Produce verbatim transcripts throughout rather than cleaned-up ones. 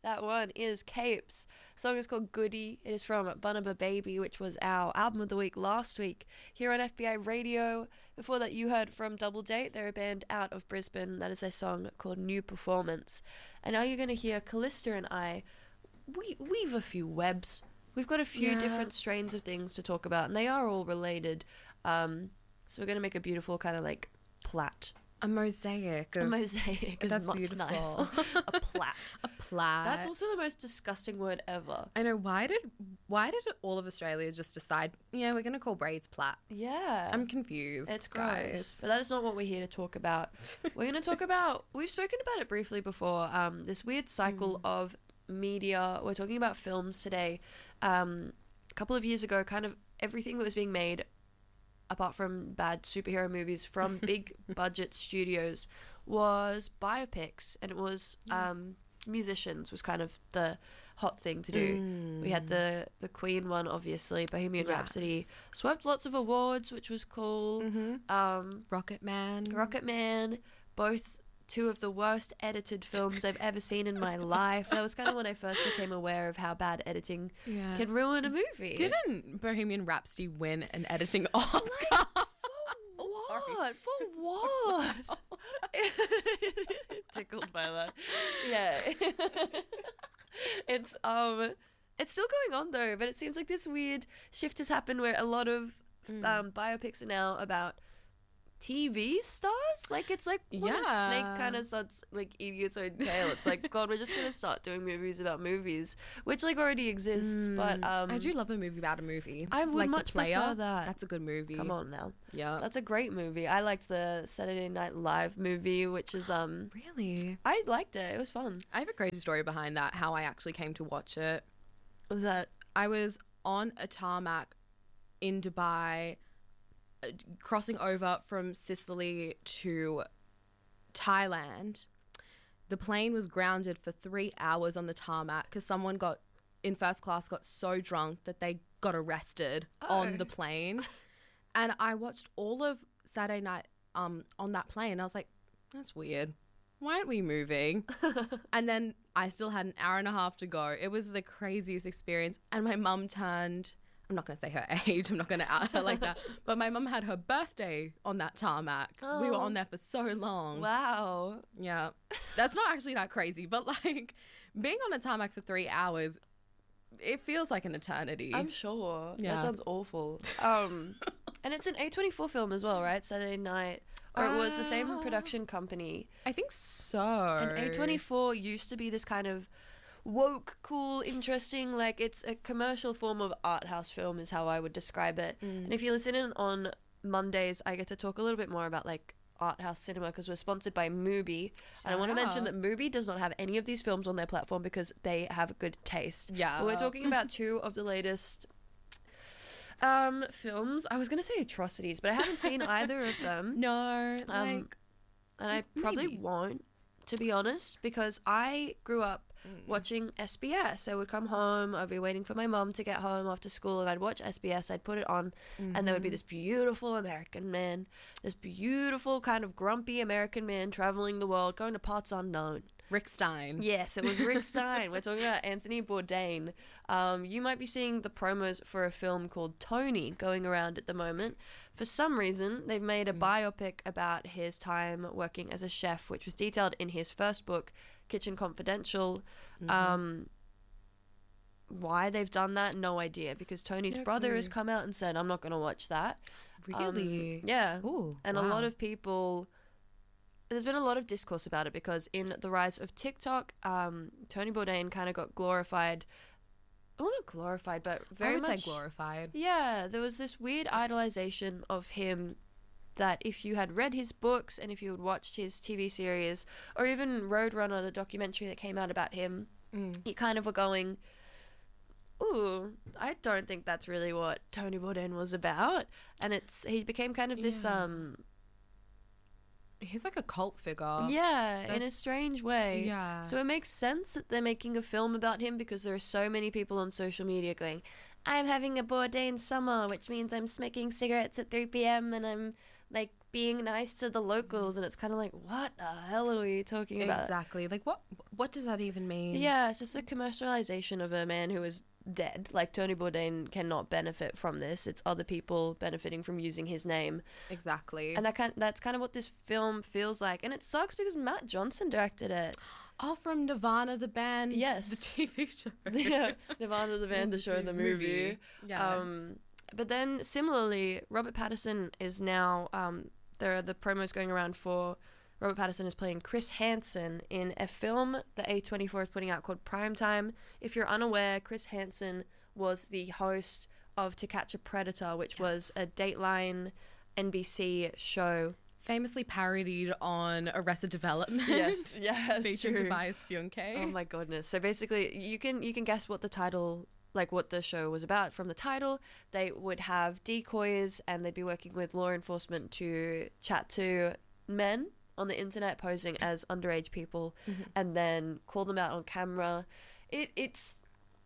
That one is Capes. The song is called Goody. It is from Bunaba Baby, which was our album of the week last week here on F B I Radio. Before that, you heard from Double Date. They're a band out of Brisbane. That is a song called New Performance. And now you're going to hear Callista and I we weave a few webs. We've got a few Yeah. different strains of things to talk about, and they are all related. Um, so we're going to make a beautiful kind of like plait. A mosaic. Of, A mosaic is That's much beautiful. nice. A plait. A plaid. That's also the most disgusting word ever. I know. Why did why did all of Australia just decide? Yeah, we're gonna call braids plaits. Yeah. I'm confused. It's guys. gross. But that is not what we're here to talk about. We're going to talk about, we've spoken about it briefly before, um, this weird cycle of media. We're talking about films today. Um, a couple of years ago, kind of everything that was being made, apart from bad superhero movies from big budget studios, was biopics, and it was um, musicians was kind of the hot thing to do. Mm. We had the the Queen one, obviously, Bohemian Yes. Rhapsody, swept lots of awards, which was cool. Mhm. Um, Rocket Man. Rocket Man, both two of the worst edited films I've ever seen in my life. That was kind of when I first became aware of how bad editing Yeah. can ruin a movie. Didn't Bohemian Rhapsody win an editing Oscar? What? For what? Tickled by that. Yeah. It's um it's still going on though, but it seems like this weird shift has happened where a lot of um biopics are now about T V stars. Like it's like when a Yeah. snake kind of starts like eating its own tail. It's like, God, we're just gonna start doing movies about movies, which like already exists. But um I do love a movie about a movie. I would like much The Player. prefer that. That's a good movie. come on now. Yeah. That's a great movie. I liked the Saturday Night Live movie, which is um Really? I liked it. It was fun. I have a crazy story behind that, how I actually came to watch it. Was that I was on a tarmac in Dubai, uh, crossing over from Sicily to Thailand. The plane was grounded for three hours on the tarmac because someone got in first class got so drunk that they got arrested Oh. on the plane. And I watched all of Saturday night um, on that plane. I was like, that's weird. Why aren't we moving? And then I still had an hour and a half to go. It was the craziest experience. And my mum turned, I'm not going to say her age, I'm not going to out her like that, but my mum had her birthday on that tarmac. We were Oh. on there for so long. wow? Yeah. That's not actually that crazy, but like being on a tarmac for three hours, it feels like an eternity. I'm sure. Yeah. That sounds awful. Um, and it's an A twenty-four film as well, right? Saturday Night, or it was the same Ah. production company. I think so. And A twenty-four used to be this kind of woke, cool, interesting, like it's a commercial form of art house film is how I would describe it. And if you listen in on Mondays, I get to talk a little bit more about like art house cinema because we're sponsored by Mubi. And I want to Shout mention out. that Mubi does not have any of these films on their platform because they have good taste. Yeah. But we're talking about two of the latest um films. I was going to say atrocities, but I haven't seen either of them. No, Um, like and I probably maybe. won't, to be honest, because I grew up watching S B S. I would come home, I'd be waiting for my mum to get home after school, and I'd watch S B S, I'd put it on, and there would be this beautiful American man, this beautiful kind of grumpy American man traveling the world, going to parts unknown. Rick Stein. Yes, it was Rick Stein. We're talking about Anthony Bourdain. Um, you might be seeing the promos for a film called Tony going around at the moment. For some reason, they've made a biopic about his time working as a chef, which was detailed in his first book, Kitchen Confidential. Um, why they've done that, no idea, because Tony's No brother clue. has come out and said, I'm not going to watch that. Really? Um, yeah. Ooh, and a wow. lot of people, there's been a lot of discourse about it because in the rise of TikTok, um, Tony Bourdain kind of got glorified. Well, not glorified, but very I would much say glorified. Yeah, there was this weird idolization of him that if you had read his books and if you had watched his T V series or even Roadrunner, the documentary that came out about him, Mm. you kind of were going, ooh, I don't think that's really what Tony Bourdain was about. And it's he became kind of this Yeah. um He's like a cult figure. yeah, in a That's- strange way. Yeah. So it makes sense that they're making a film about him because there are so many people on social media going, I'm having a Bourdain summer, which means I'm smoking cigarettes at three p.m. and I'm like being nice to the locals, and it's kind of like, what the hell are we talking about? Exactly. Like, what what does that even mean? Yeah, it's just a commercialization of a man who is dead. Like, Tony Bourdain cannot benefit from this. It's other people benefiting from using his name. Exactly. And that kind that's kind of what this film feels like. And it sucks because Matt Johnson directed it. Oh, from Nirvana the band. Yes. The T V show. Yeah, Nirvana the band, the show, and the movie. Yes. Um, but then similarly, Robert Pattinson is now, um, there are the promos going around for Robert Pattinson is playing Chris Hansen in a film that A twenty-four is putting out called Primetime. If you're unaware, Chris Hansen was the host of To Catch a Predator, which yes. was a Dateline N B C show. Famously parodied on Arrested Development. Yes, yes, featuring true. Tobias Funke. Oh my goodness! So basically, you can you can guess what the title, like what the show was about from the title. They would have decoys, and they'd be working with law enforcement to chat to men on the internet posing as underage people, mm-hmm. and then call them out on camera. It it's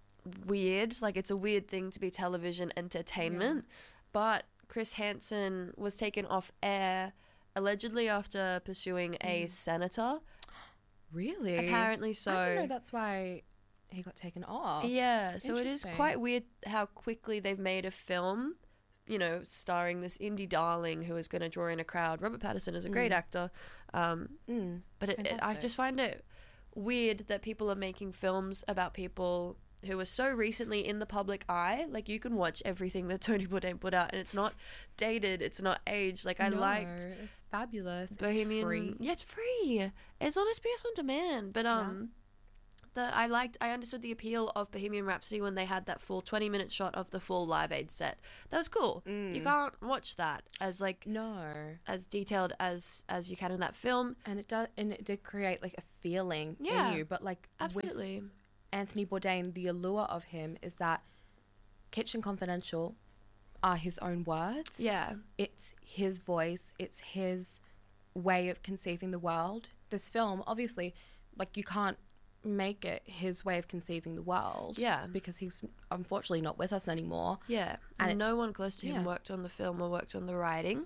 weird, like it's a weird thing to be television entertainment, yeah. but Chris Hansen was taken off air allegedly after pursuing a mm. senator. Really? Apparently so. I didn't know that's why he got taken off. Yeah, so it is quite weird how quickly they've made a film, you know, starring this indie darling who is going to draw in a crowd. Robert Pattinson is a great mm. actor, um, mm. but it, it, I just find it weird that people are making films about people who are so recently in the public eye. Like, you can watch everything that Tony Bourdain put out, and it's not dated, it's not aged. Like, I no, liked it's fabulous. Bohemian. It's free. Yeah, it's free. It's on S B S On Demand. But um, yeah. the I liked. I understood the appeal of Bohemian Rhapsody when they had that full twenty minute shot of the full Live Aid set. That was cool. Mm. You can't watch that as like no as detailed as as you can in that film. And it does, and it did create like a feeling yeah, in you. But like absolutely. With Anthony Bourdain, the allure of him is that Kitchen Confidential are his own words. Yeah. It's his voice. It's his way of conceiving the world. This film, obviously, like, you can't make it his way of conceiving the world. Yeah. Because he's unfortunately not with us anymore. Yeah. And, and no one close to him yeah. worked on the film or worked on the writing.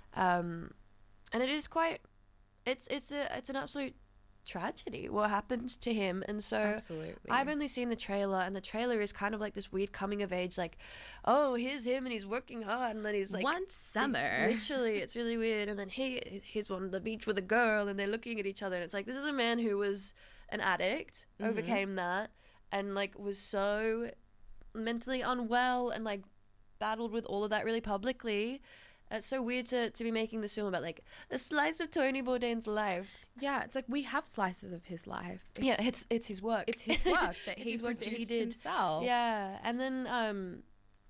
Um, and it is quite, it's, it's a, it's an absolute tragedy what happened to him. And so absolutely. I've only seen the trailer, and the trailer is kind of like this weird coming of age, like, oh, here's him and he's working hard, and then he's like, one summer, literally, it's really weird. And then he he's on the beach with a girl, and they're looking at each other, and it's like, this is a man who was an addict, mm-hmm. overcame that, and like was so mentally unwell, and like battled with all of that really publicly. It's so weird to, to be making this film about like a slice of Tony Bourdain's life. Yeah, it's like we have slices of his life. It's, yeah, it's it's his work. It's his work that he work produced that he did himself. Yeah, and then um,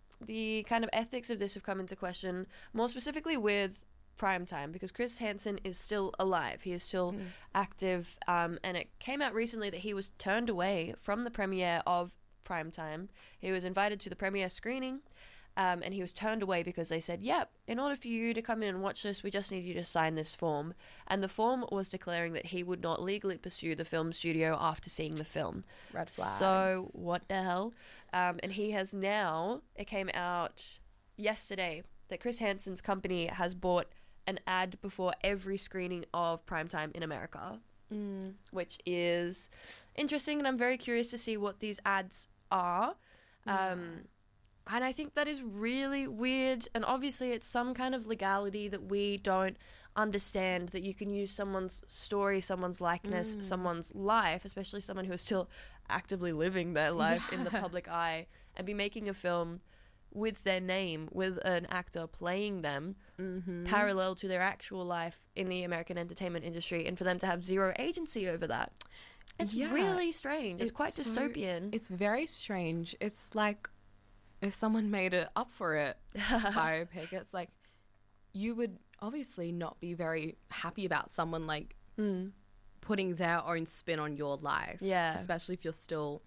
the kind of ethics of this have come into question, more specifically with Primetime, because Chris Hansen is still alive. He is still mm. active, um, and it came out recently that he was turned away from the premiere of Primetime. He was invited to the premiere screening. Um, and he was turned away because they said, yep, in order for you to come in and watch this, we just need you to sign this form. And the form was declaring that he would not legally pursue the film studio after seeing the film. Red flags. So, what the hell? Um, and he has now, it came out yesterday, that Chris Hansen's company has bought an ad before every screening of Primetime in America, mm. which is interesting, and I'm very curious to see what these ads are. Yeah. Um And I think that is really weird. And obviously it's some kind of legality that we don't understand, that you can use someone's story, someone's likeness, mm. someone's life, especially someone who is still actively living their life yeah. in the public eye, and be making a film with their name, with an actor playing them, mm-hmm. parallel to their actual life in the American entertainment industry, and for them to have zero agency over that. It's yeah. really strange. It's, it's quite so, dystopian. It's very strange. It's like, if someone made it Up for It biopic, it's like, you would obviously not be very happy about someone like mm. putting their own spin on your life. Yeah. Especially if you're still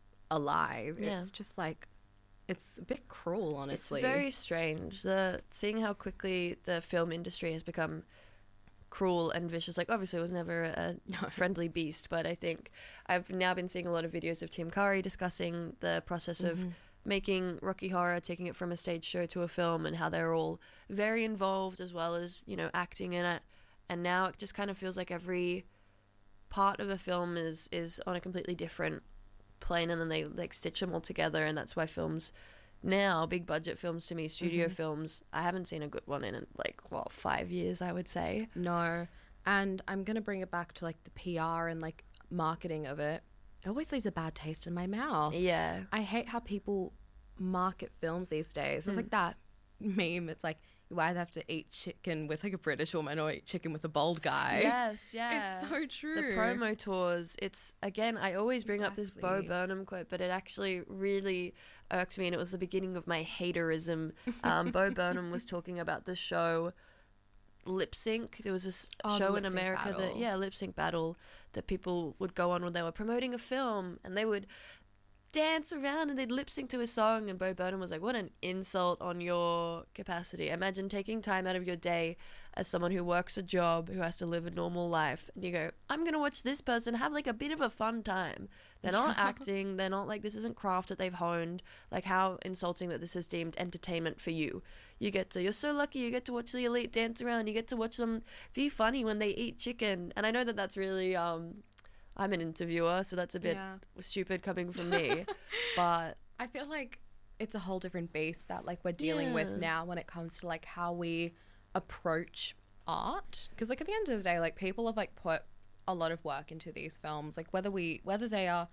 alive. Yeah. It's just like, it's a bit cruel, honestly. It's very strange. The seeing how quickly the film industry has become cruel and vicious. Like, obviously it was never a no. friendly beast, but I think I've now been seeing a lot of videos of Tim Curry discussing the process mm-hmm. of making Rocky Horror, taking it from a stage show to a film, and how they're all very involved as well as, you know, acting in it. And now it just kind of feels like every part of a film is is on a completely different plane, and then they like stitch them all together. And that's why films now, big budget films to me, studio Mm-hmm. films, I haven't seen a good one in like, well, five years, I would say. No. And I'm going to bring it back to like the P R and like marketing of it. It always leaves a bad taste in my mouth. Yeah. I hate how people market films these days. It's Mm. like that meme. It's like you either have to eat chicken with like a British woman or eat chicken with a bald guy. Yes, yeah. It's so true. The promo tours, it's, again, I always bring up this Bo Exactly. Burnham quote, but it actually really irks me, and it was the beginning of my haterism. Um, Bo Burnham was talking about the show Lip Sync. There was this Oh, the show in Lip Sync America that, Battle. yeah, Lip Sync Battle, that people would go on when they were promoting a film, and they would dance around and they'd lip sync to a song. And Bo Burnham was like, what an insult on your capacity. Imagine taking time out of your day as someone who works a job, who has to live a normal life, and you go, I'm gonna watch this person have like a bit of a fun time. They're not acting, they're not like, this isn't craft that they've honed. Like, how insulting that this is deemed entertainment for you. You get to, you're so lucky, you get to watch the elite dance around, you get to watch them be funny when they eat chicken. And I know that that's really um I'm an interviewer, so that's a bit Yeah. stupid coming from me, but I feel like it's a whole different beast that like we're dealing Yeah. with now when it comes to like how we approach art. Because like at the end of the day, like people have like put a lot of work into these films, like whether we whether they are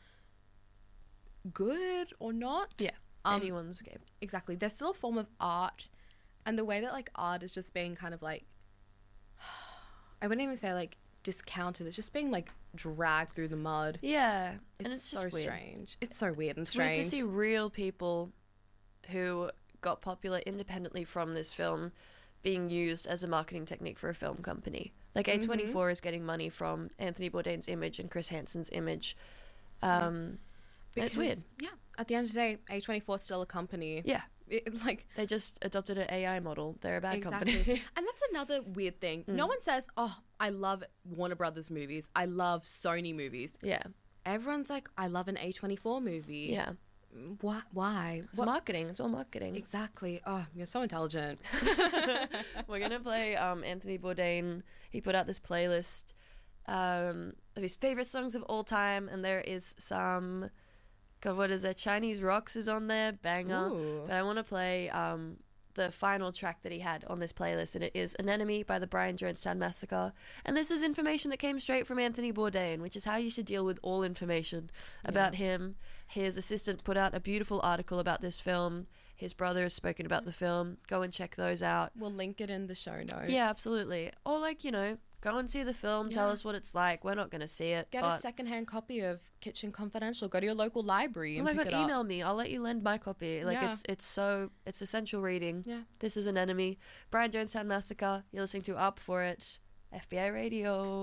good or not. yeah, Um, anyone's game. Exactly. They're still a form of art, and the way that like art is just being kind of like I wouldn't even say like discounted. It's just being like dragged through the mud. Yeah, It's, and it's so just weird. strange. It's so weird and It's weird strange. to see real people who got popular independently from this film being used as a marketing technique for a film company. Like A twenty-four is getting money from Anthony Bourdain's image and Chris Hansen's image. Um, and it's weird. Yeah. At the end of the day, A twenty-four is still a company. Yeah, It, like they just adopted an A I model. They're a bad exactly. company. And that's another weird thing. Mm. No one says, "Oh, I love Warner Brothers movies. I love Sony movies." Yeah, Everyone's like, "I love an A twenty-four movie." yeah. Why? Why? It's What- marketing. It's all marketing. Exactly. Oh, you're so intelligent. We're gonna play um, Anthony Bourdain. He put out this playlist um, of his favorite songs of all time, and there is some. God, what is it? Chinese Rocks is on there, banger. Ooh. But I want to play um, the final track that he had on this playlist, and it is "Anemone" by the Brian Jonestown Massacre. And this is information that came straight from Anthony Bourdain, which is how you should deal with all information about him. His assistant put out a beautiful article about this film. His brother has spoken about the film. Go and check those out. We'll link it in the show notes. Yeah, absolutely. Or, like, you know, go and see the film. Tell Yeah. us what it's like. We're not going to see it. Get but... a secondhand copy of Kitchen Confidential. Go to your local library Oh and my pick god, it up. email me. I'll let you lend my copy. Like, Yeah. it's it's so... It's essential reading. Yeah. This is an enemy. Brian Jonestown Massacre. You're listening to Up For It. F B I Radio.